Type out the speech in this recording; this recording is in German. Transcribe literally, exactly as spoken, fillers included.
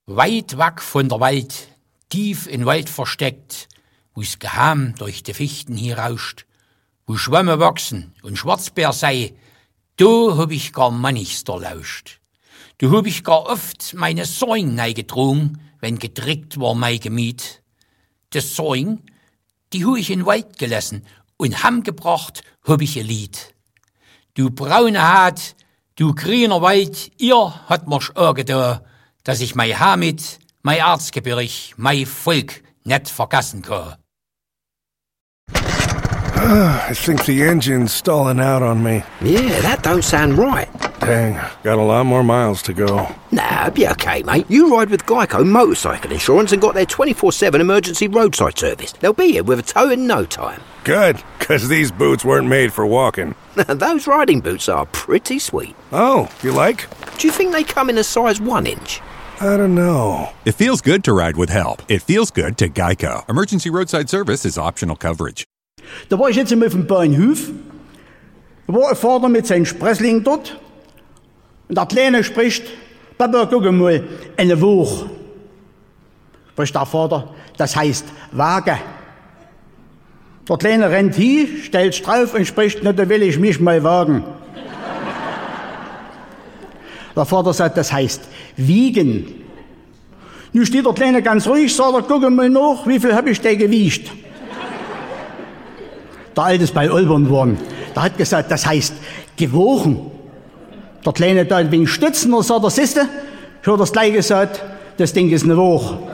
Weit weg von der Welt, tief in Wald versteckt, wo's geheim durch die Fichten hier rauscht, wo Schwämme wachsen und Schwarzbär sei, da hab ich gar mannichster lauscht. Da hab ich gar oft meine Säung neigedrungen, wenn gedrickt war mein Gemüt. Das Säung, die hu ich in Wald gelassen und heimgebracht hab ich ihr Lied. Du braune Haat, du grüner Wald, ihr hat mir's da, dass ich mei Hamid, mei Erzgebirg, mei Volk net vergessen kann. I think the engine's stalling out on me. Yeah, that don't sound right. Dang, got a lot more miles to go. Nah, be okay, mate. You ride with Geico Motorcycle Insurance and got their twenty-four seven emergency roadside service. They'll be here with a tow in no time. Good, 'cause these boots weren't made for walking. Those riding boots are pretty sweet. Oh, you like? Do you think they come in a size one inch? I don't know. It feels good to ride with help. It feels good to Geico. Emergency roadside service is optional coverage. Da war ich jetzt auf dem Bahnhof, da war ein Vater mit seinem Spressling dort und der Kleine spricht, Papa, guck mal, eine Woche. Spricht der Vater, das heißt Waage. Der Kleine rennt hin, stellt sich drauf und spricht, na, da will ich mich mal wagen. Der Vater sagt, das heißt wiegen. Nun steht der Kleine ganz ruhig, sagt er, guck mal nach, wie viel hab ich denn gewiegt? Der Alte ist bei Olbern geworden. Der hat gesagt, das heißt gewogen. Der Kleine da ein wenig stützen, und sagt er, siehste, ich hab das gleich gesagt, das Ding ist eine Woche.